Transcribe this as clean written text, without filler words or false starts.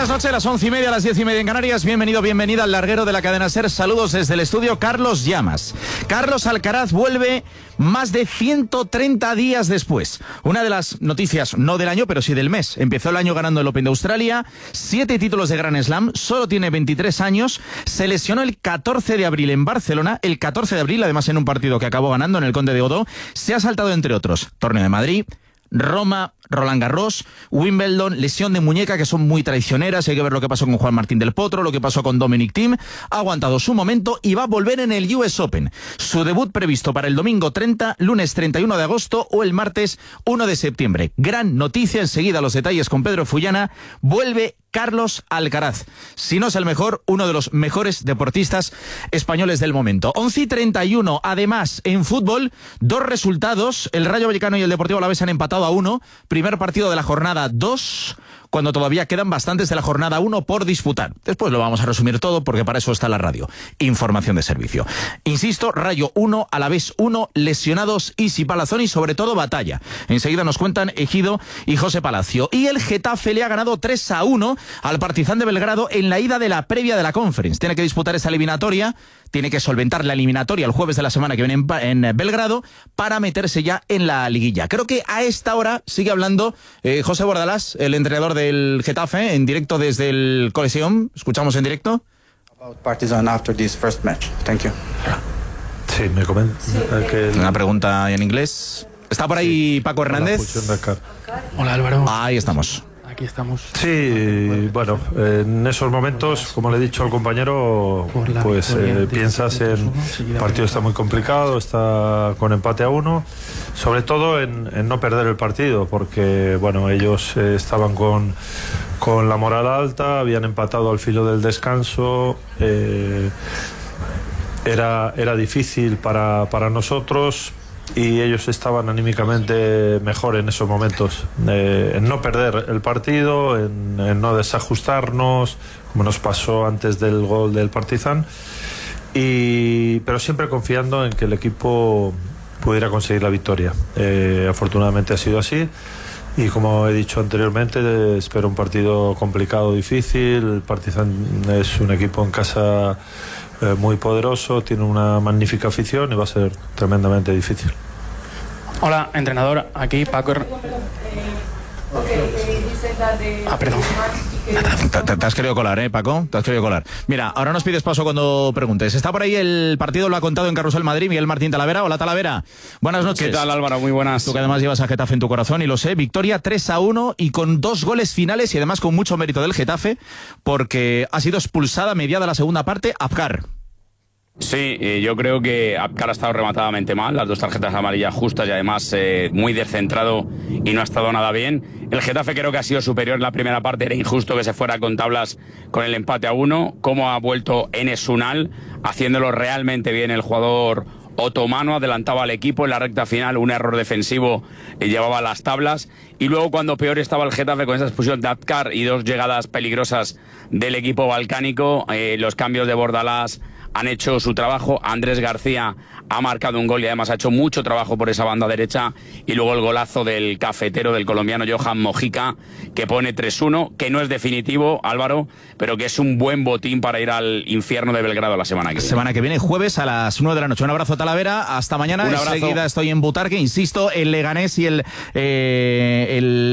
Buenas noches, a las 11:30, a las 10:30 en Canarias. Bienvenido, bienvenida al larguero de la cadena SER. Saludos desde el estudio Carlos Llamas. Carlos Alcaraz vuelve más de 130 días después. Una de las noticias, no del año, pero sí del mes. Empezó el año ganando el Open de Australia, 7 títulos de Grand Slam, solo tiene 23 años, se lesionó el 14 de abril en Barcelona, el 14 de abril, además en un partido que acabó ganando en el Conde de Godó. Se ha saltado, entre otros, Torneo de Madrid, Roma, Roland Garros, Wimbledon, lesión de muñeca, que son muy traicioneras. Hay que ver lo que pasó con Juan Martín del Potro, lo que pasó con Dominic Thiem. Ha aguantado su momento y va a volver en el US Open. Su debut previsto para el domingo 30, lunes 31 de agosto o el martes 1 de septiembre. Gran noticia, enseguida los detalles con Pedro Fullana. Vuelve Carlos Alcaraz. Si no es el mejor, uno de los mejores deportistas españoles del momento. 11:31. Además, en fútbol, 2 resultados. El Rayo Vallecano y el Deportivo Alavés han empatado a 1. Primer partido de la jornada 2, cuando todavía quedan bastantes de la jornada 1 por disputar. Después lo vamos a resumir todo, porque para eso está la radio. Información de servicio. Insisto, Rayo 1, Alavés 1, lesionados Isi Palazón y sobre todo batalla. Enseguida nos cuentan Ejido y José Palacio. Y el Getafe le ha ganado 3-1 al Partizan de Belgrado en la ida de la previa de la Conference. Tiene que disputar esta eliminatoria, tiene que solventar la eliminatoria el jueves de la semana que viene en Belgrado para meterse ya en la liguilla. Creo que a esta hora sigue hablando José Bordalás, el entrenador del Getafe, en directo desde el Coliseum. Escuchamos en directo. About Partizan after this first match. Thank you. Sí, me comenta que... Una pregunta en inglés. ¿Está por ahí Paco Hernández? Hola, Álvaro. Ahí estamos. Aquí estamos. Sí, bueno, en esos momentos, como le he dicho al compañero, pues piensas en el partido está muy complicado, está con empate a 1, sobre todo en no perder el partido, porque bueno, ellos estaban con la moral alta, habían empatado al filo del descanso, era difícil para nosotros. Y ellos estaban anímicamente mejor en esos momentos, en no perder el partido, en no desajustarnos, como nos pasó antes del gol del Partizan, pero siempre confiando en que el equipo pudiera conseguir la victoria. Afortunadamente ha sido así, y como he dicho anteriormente, espero un partido complicado, difícil. El Partizan es un equipo en casa muy poderoso, tiene una magnífica afición y va a ser tremendamente difícil. Hola, entrenador, aquí Paco. Perdón. Te has querido colar, Paco? Te has querido colar. Mira, ahora nos pides paso cuando preguntes. Está por ahí el partido, lo ha contado en Carrusel Madrid, Miguel Martín Talavera. Hola, Talavera. Buenas noches. ¿Qué tal, Álvaro? Muy buenas. Tú que además llevas a Getafe en tu corazón y lo sé. Victoria 3-1 y con 2 goles finales y además con mucho mérito del Getafe, porque ha sido expulsada mediada la segunda parte Abkar. Sí, yo creo que Abkar ha estado rematadamente mal, las 2 tarjetas amarillas justas y además muy descentrado y no ha estado nada bien. El Getafe creo que ha sido superior en la primera parte, era injusto que se fuera con tablas con el empate a 1. Cómo ha vuelto Enes Ünal, haciéndolo realmente bien el jugador otomano, adelantaba al equipo en la recta final, un error defensivo llevaba las tablas, y luego cuando peor estaba el Getafe con esa expulsión de Abkar y 2 llegadas peligrosas del equipo balcánico, los cambios de Bordalás han hecho su trabajo. Andrés García ha marcado un gol y además ha hecho mucho trabajo por esa banda derecha, y luego el golazo del cafetero, del colombiano Johan Mojica, que pone 3-1, que no es definitivo, Álvaro, pero que es un buen botín para ir al infierno de Belgrado la semana que viene. Semana que viene, jueves a las 9 de la noche. Un abrazo, Talavera, hasta mañana. Un abrazo. Enseguida estoy en Butarque, insisto, el Leganés y el